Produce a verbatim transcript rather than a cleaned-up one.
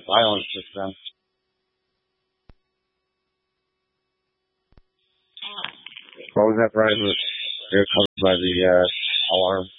violence just then. What was that, Brian? You're covered by the uh, alarm.